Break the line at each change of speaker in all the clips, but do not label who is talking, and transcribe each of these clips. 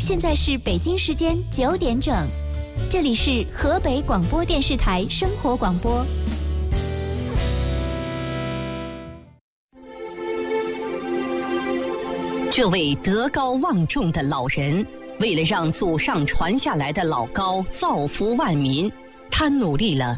现在是北京时间9点整，这里是河北广播电视台生活广播。
这位德高望重的老人，为了让祖上传下来的老高造福万民，他努力了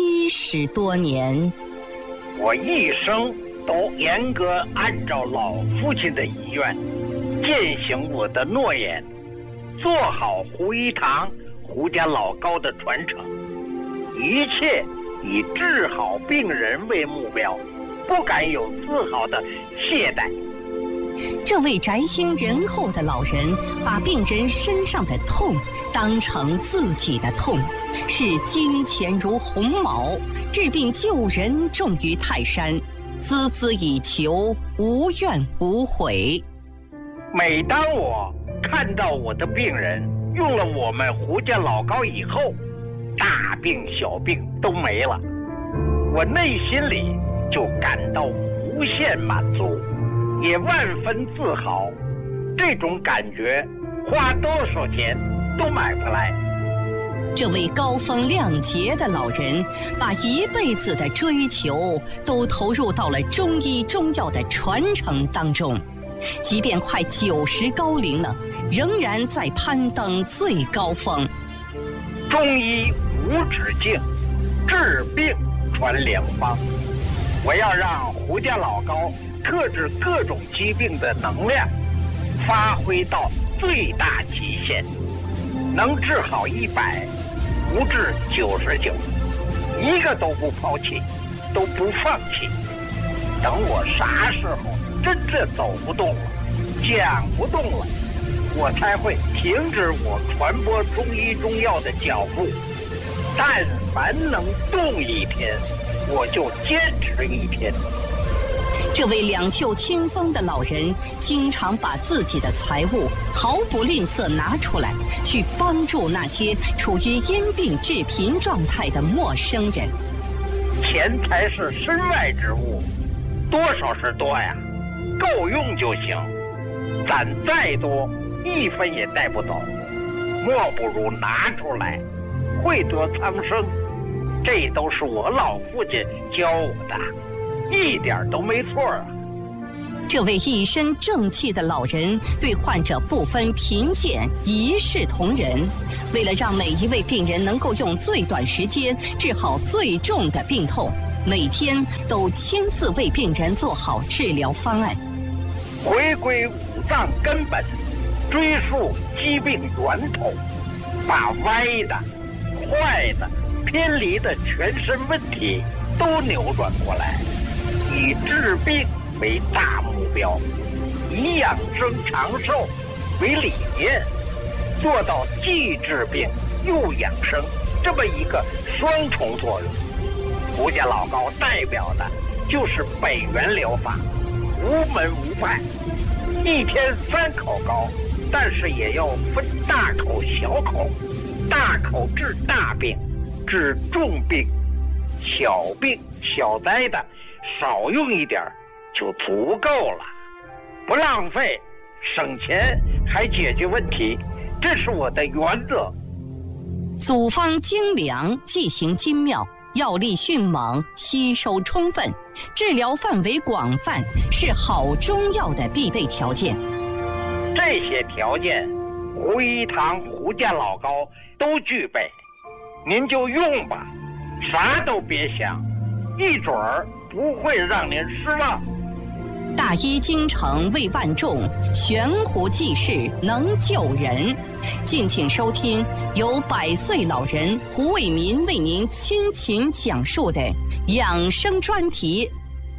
70多年。
我一生都严格按照老父亲的遗愿，践行我的诺言，做好胡一堂胡家老高的传承，一切以治好病人为目标，不敢有丝毫的懈怠。
这位宅心仁厚的老人，把病人身上的痛当成自己的痛，视金钱如鸿毛，治病救人重于泰山，孜孜以求，无怨无悔。
每当我看到我的病人用了我们胡家老高以后，大病小病都没了，我内心里就感到无限满足，也万分自豪。这种感觉花多少钱都买不来。
这位高风亮节的老人，把一辈子的追求都投入到了中医中药的传承当中，即便快90高龄了，仍然在攀登最高峰。
中医无止境，治病传良方。我要让胡家老高克制各种疾病的能量发挥到最大极限，能治好100，不治99，一个都不抛弃，都不放弃。等我啥时候真正走不动了，讲不动了，我才会停止我传播中医中药的脚步。但凡能动一天，我就坚持一天。
这位两袖清风的老人，经常把自己的财物毫不吝啬拿出来，去帮助那些处于因病致贫状态的陌生人。
钱财是身外之物，多少是多呀，够用就行。攒再多，1分也带不走，莫不如拿出来，惠得苍生。这都是我老父亲教我的，一点都没错啊。
这位一身正气的老人，对患者不分贫贱，一视同仁。为了让每一位病人能够用最短时间治好最重的病痛，每天都亲自为病人做好治疗方案。
回归五脏根本，追溯疾病源头，把歪的、坏的、偏离的全身问题都扭转过来，以治病为大目标，以养生长寿为理念，做到既治病又养生这么一个双重作用。胡家老高代表的就是北元疗法，无门无派，一天3口高，但是也要分大口小口，大口治大病，治重病，小病小灾的少用一点就足够了，不浪费，省钱还解决问题，这是我的原则。
组方精良，剂型精妙，药力迅猛，吸收充分，治疗范围广泛，是好中药的必备条件。
这些条件，胡一堂胡家老高都具备，您就用吧，啥都别想，一准儿不会让您失望。
大医精诚为万众，悬壶济世能救人。敬请收听由100岁老人胡卫民为您倾情讲述的养生专题。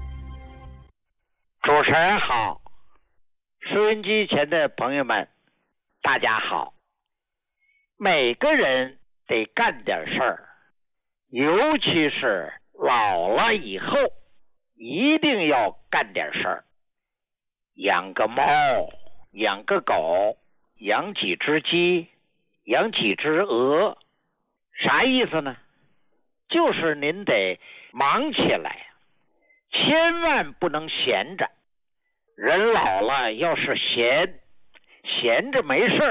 主持人好，收音机前的朋友们，大家好。每个人得干点事儿，尤其是老了以后，一定要干点事儿。养个猫，养个狗，养几只鸡，养几只鹅，啥意思呢？就是您得忙起来，千万不能闲着。人老了要是闲着没事儿，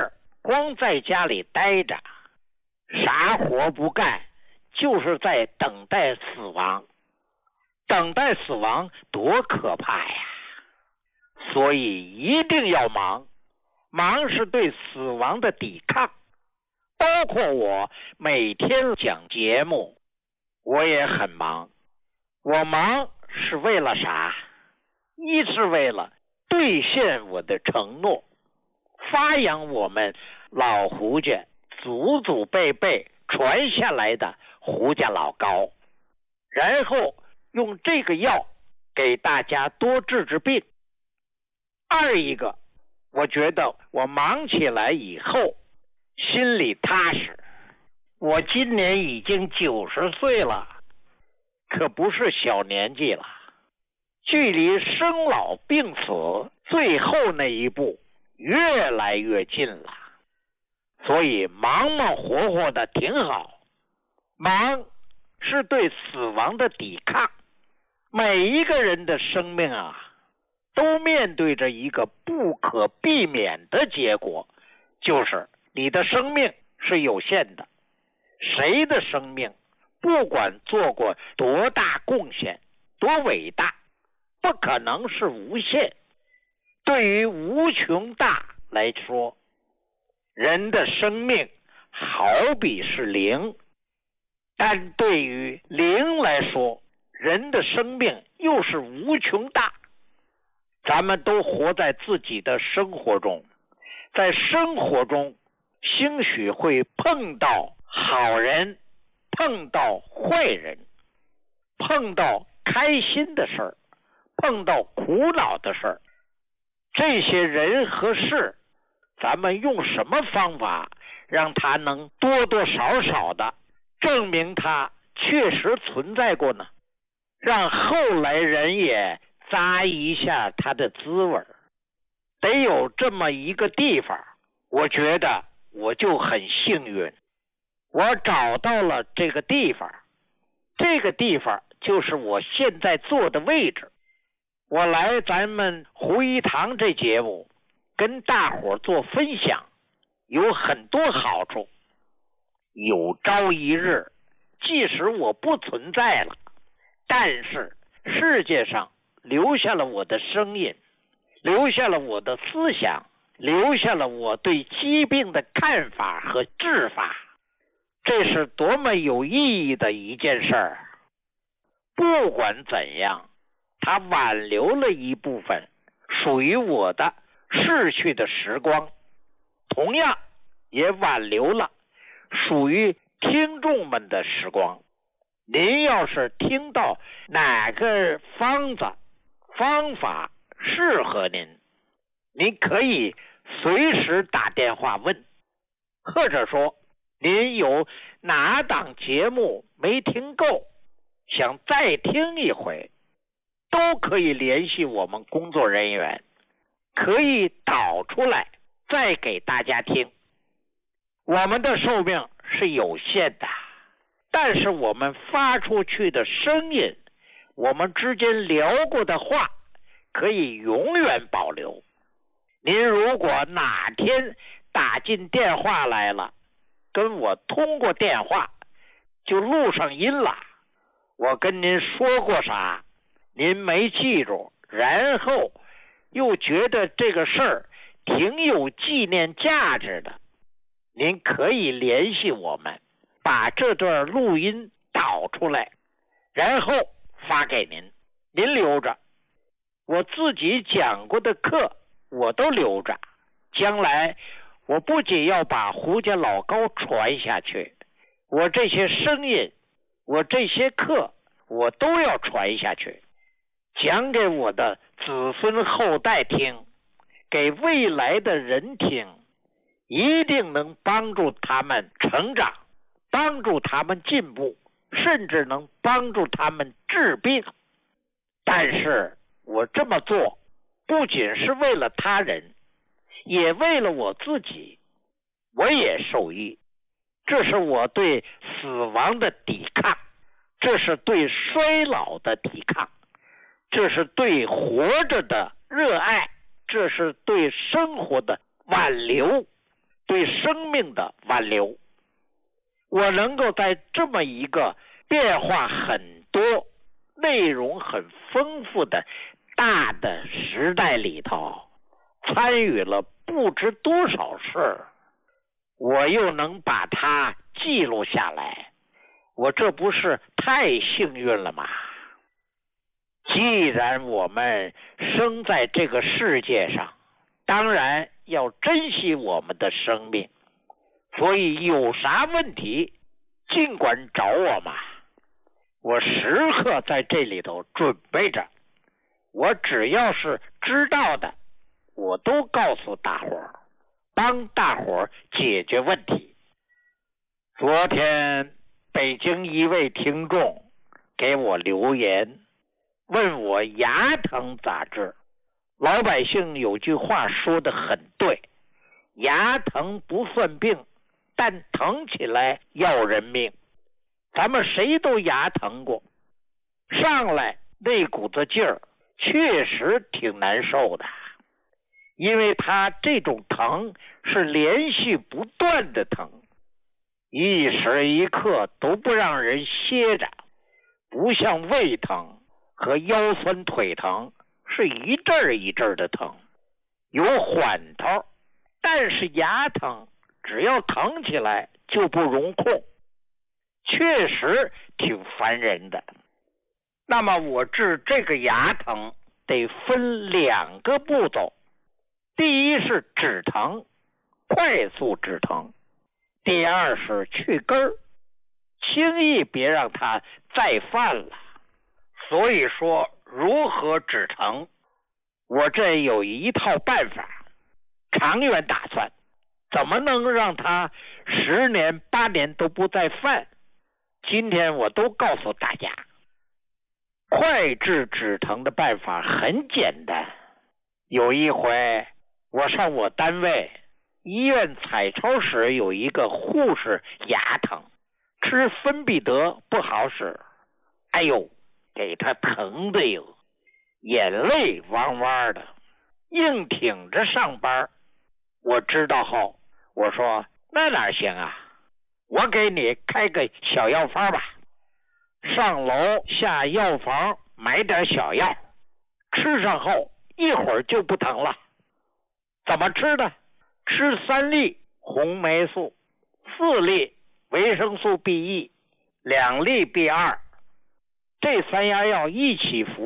光在家里待着，啥活不干，就是在等待死亡。等待死亡多可怕呀！所以一定要忙，忙是对死亡的抵抗。包括我每天讲节目，我也很忙。我忙是为了啥？一是为了兑现我的承诺，发扬我们老胡家祖祖辈辈传下来的胡家老高，然后用这个药给大家多治治病。二一个，我觉得我忙起来以后心里踏实。我今年已经90岁了，可不是小年纪了，距离生老病死最后那一步越来越近了。所以忙忙活活的挺好，忙是对死亡的抵抗。每一个人的生命啊，都面对着一个不可避免的结果，就是你的生命是有限的。谁的生命不管做过多大贡献，多伟大，不可能是无限。对于无穷大来说，人的生命好比是零，但对于零来说，人的生命又是无穷大。咱们都活在自己的生活中，在生活中兴许会碰到好人，碰到坏人，碰到开心的事儿，碰到苦恼的事儿。这些人和事，咱们用什么方法让它能多多少少的证明它确实存在过呢？让后来人也咂一下它的滋味。得有这么一个地方，我觉得我就很幸运，我找到了这个地方。这个地方就是我现在坐的位置。我来咱们胡一堂这节目跟大伙做分享，有很多好处。有朝一日，即使我不存在了，但是世界上留下了我的声音，留下了我的思想，留下了我对疾病的看法和治法。这是多么有意义的一件事儿！不管怎样，它挽留了一部分属于我的逝去的时光，同样也挽留了属于听众们的时光。您要是听到哪个方法适合您，您可以随时打电话问，或者说您有哪档节目没听够，想再听一回，都可以联系我们工作人员，可以导出来再给大家听。我们的寿命是有限的，但是我们发出去的声音，我们之间聊过的话，可以永远保留。您如果哪天打进电话来了，跟我通过电话就录上音了，我跟您说过啥，您没记住，然后又觉得这个事儿挺有纪念价值的，您可以联系我们，把这段录音导出来，然后发给您，您留着。我自己讲过的课我都留着，将来我不仅要把胡家老高传下去，我这些声音，我这些课我都要传下去，讲给我的子孙后代听，给未来的人听，一定能帮助他们成长，帮助他们进步，甚至能帮助他们治病。但是我这么做不仅是为了他人，也为了我自己，我也受益。这是我对死亡的抵抗，这是对衰老的抵抗，这是对活着的热爱，这是对生活的挽留， 对生命的挽留。我能够在这么一个变化很多、内容很丰富的大的时代里头，参与了不知多少事，我又能把它记录下来，我这不是太幸运了吗？既然我们生在这个世界上，当然要珍惜我们的生命，所以有啥问题尽管找我嘛，我时刻在这里头准备着，我只要是知道的，我都告诉大伙儿，帮大伙儿解决问题。昨天北京一位听众给我留言，问我牙疼咋治。老百姓有句话说得很对，牙疼不算病，但疼起来要人命。咱们谁都牙疼过，上来那股子劲儿确实挺难受的，因为他这种疼是连续不断的疼，一时一刻都不让人歇着，不像胃疼和腰酸腿疼是一阵儿一阵儿的疼，有缓头，但是牙疼只要疼起来就不容控，确实挺烦人的。那么我治这个牙疼得分2个步骤，第一是止疼，快速止疼；第二是去根儿，轻易别让它再犯了。所以说如何止疼，我这有一套办法，长远打算，怎么能让它10年8年都不再犯，今天我都告诉大家。快治止疼的办法很简单，有一回我上我单位医院彩超室，有一个护士牙疼，吃芬必得不好使，哎呦，给他疼的哟，眼泪汪汪的，硬挺着上班。我知道后，我说那哪行啊，我给你开个小药方吧。上楼下药房买点小药，吃上后一会儿就不疼了。怎么吃的？吃3粒红霉素，4粒维生素 B1，2粒 B2，这3样药一起服。